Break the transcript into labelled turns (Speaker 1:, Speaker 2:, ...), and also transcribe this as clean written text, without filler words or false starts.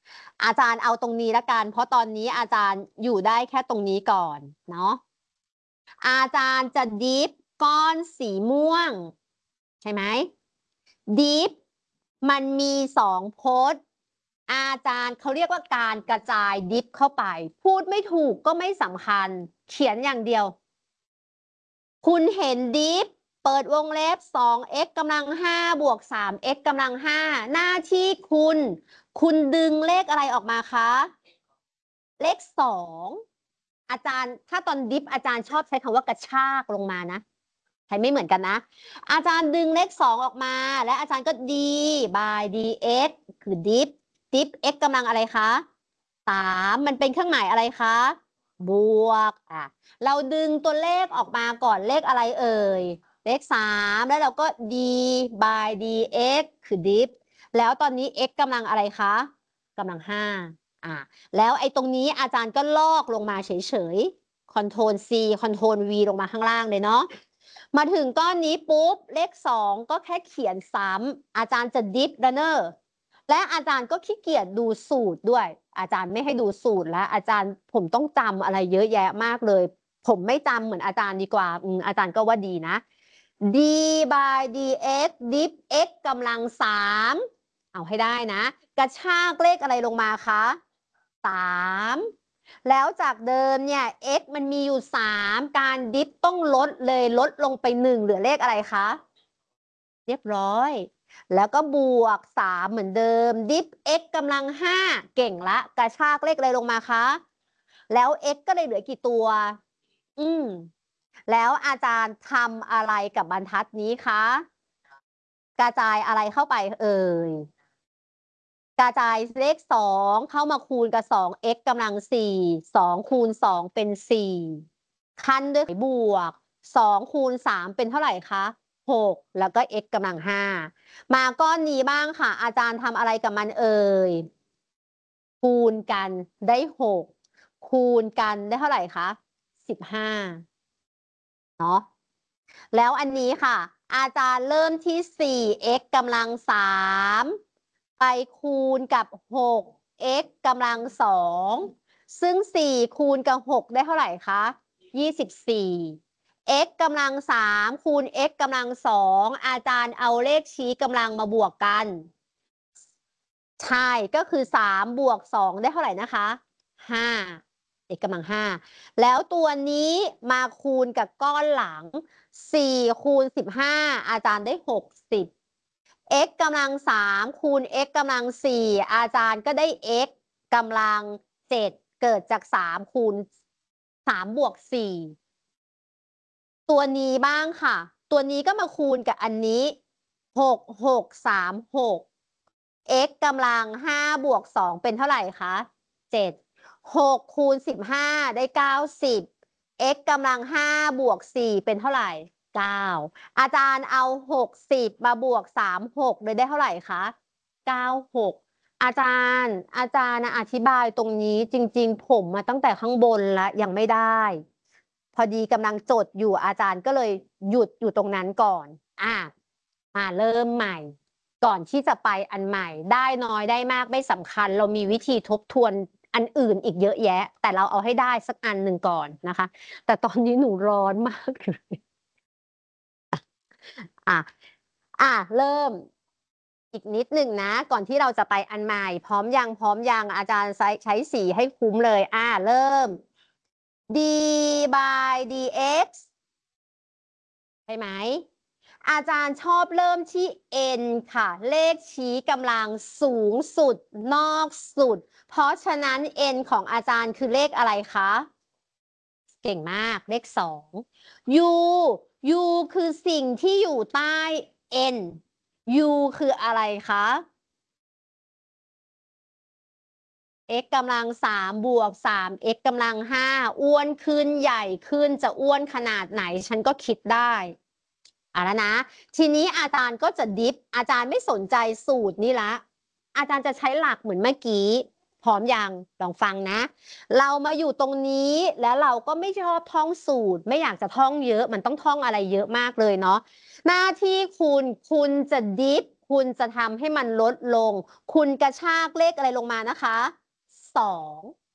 Speaker 1: อาจารย์เอาตรงนี้ละกันเพราะตอนนี้อาจารย์อยู่ได้แค่ตรงนี้ก่อนเนาะอาจารย์จะดิฟก้อนสีม่วงใช่ไหมดิฟมันมี2 โพสต์อาจารย์เขาเรียกว่าการกระจายดิฟเข้าไปพูดไม่ถูกก็ไม่สำคัญเขียนอย่างเดียวคุณเห็นดิฟเปิดวงเล็บ 2x กำลัง 5 บวก 3x กำลัง 5หน้าที่คุณดึงเลขอะไรออกมาคะเลข 2อาจารย์ถ้าตอนดิฟอาจารย์ชอบใช้คำว่ากระชากลงมานะใช้ไม่เหมือนกันนะอาจารย์ดึงเลข 2ออกมาและอาจารย์ก็ d by dx คือดิฟ x กำลังอะไรคะ3มันเป็นเครื่องหมายอะไรคะบวกเราดึงตัวเลขออกมาก่อนเลขอะไรเอ่ยเลข 3แล้วเราก็ d by dx คือดิฟแล้วตอนนี้ x กำลังอะไรคะกำลัง 5แล้วไอ้ตรงนี้อาจารย์ก็ลอกลงมาเฉยๆ Ctrl C Ctrl V ลงมาข้างล่างเลยเนาะมาถึงก้อนนี้ปุ๊บเลข 2ก็แค่เขียนซ้ำอาจารย์จะดิฟดันเนอร์และอาจารย์ก็ขี้เกียจดูสูตรด้วย อาจารย์ไม่ให้ดูสูตรแล้วอาจารย์ผมต้องจำอะไรเยอะแยะมากเลย ผมไม่จำเหมือนอาจารย์ดีกว่าอาจารย์ก็ว่าดีนะ d by dx diff x กำลัง 3เอาให้ได้นะกระชากเลขอะไรลงมาคะ3แล้วจากเดิมเนี่ย x มันมีอยู่3การดิฟต้องลดเลยลดลงไป1เหลือเลขอะไรคะเรียบร้อยแล้วก็บวก3เหมือนเดิมดิฟ x กำลัง 5เก่งละกระชากเลขอะไรลงมาคะแล้ว x ก็เลยเหลือกี่ตัวแล้วอาจารย์ทำอะไรกับบรรทัดนี้คะกระจายอะไรเข้าไปเอ่ยกระจายเลข2เข้ามาคูณกับ 2x กำลัง 4 2คูณ 2เป็น4คั้นด้วยบวก2คูณ 3เป็นเท่าไหร่คะ6แล้วก็ x กำลัง 5มาก้อนนี้บ้างค่ะอาจารย์ทำอะไรกับมันเอ่ยคูณกันได้6คูณกันได้เท่าไหร่คะ15เนาะแล้วอันนี้ค่ะ อาจารย์เริ่มที่ 4x กำลัง 3ไปคูณกับ 6x กำลัง 2ซึ่ง 4 คูณกับ 6 ได้เท่าไหร่คะ24 x กำลัง 3คูณ x กำลัง 2อาจารย์เอาเลขชี้กำลังมาบวกกันใช่ก็คือ3บวก2ได้เท่าไหร่นะคะ5x กำลัง 5แล้วตัวนี้มาคูณกับก้อนหลัง4คูณ15อาจารย์ได้60 x กำลัง3คูณ x กำลัง4อาจารย์ก็ได้ x กำลัง7เกิดจาก3คูณ3บวก4ตัวนี้บ้างค่ะตัวนี้ก็มาคูณกับอันนี้6 6 3 6 x กำลัง5บวก2เป็นเท่าไหร่คะ7 6คูณ15ได้90 x กำลัง5บวก4เป็นเท่าไหร่9อาจารย์เอา60มาบวก36เลยได้เท่าไหร่คะ96อาจารย์นะอธิบายตรงนี้จริงๆผมมาตั้งแต่ข้างบนแล้วยังไม่ได้พอดีกำลังจดอยู่อาจารย์ก็เลยหยุดอยู่ตรงนั้นก่อนเริ่มใหม่ก่อนที่จะไปอันใหม่ได้น้อยได้มากไม่สำคัญเรามีวิธีทบทวนอันอื่นอีกเยอะแยะแต่เราเอาให้ได้สักอันหนึ่งก่อนนะคะแต่ตอนนี้หนูร้อนมากเลยอ่ะเริ่มอีกนิดหนึ่งนะก่อนที่เราจะไปอันใหม่พร้อมยังอาจารย์ใช้สีให้คุ้มเลยเริ่ม d by dx ใช่ไหมอาจารย์ชอบเริ่มที่ n ค่ะเลขชี้กำลังสูงสุดนอกสุดเพราะฉะนั้น n ของอาจารย์คือเลขอะไรคะเก่งมากเลข2 u u คือสิ่งที่อยู่ใต้ n u คืออะไรคะ x กำลัง3บวก3 x กำลัง5อ้วนขึ้นใหญ่ขึ้นจะอ้วนขนาดไหนฉันก็คิดได้แล้วนะทีนี้อาจารย์ก็จะดิฟอาจารย์ไม่สนใจสูตรนี่ละอาจารย์จะใช้หลักเหมือนเมื่อกี้พร้อมยังลองฟังนะเรามาอยู่ตรงนี้แล้วเราก็ไม่ชอบท่องสูตรไม่อยากจะท่องเยอะมันต้องท่องอะไรเยอะมากเลยเนาะหน้าที่คุณจะดิฟคุณจะทำให้มันลดลง คุณกระชากเลขอะไรลงมานะคะ2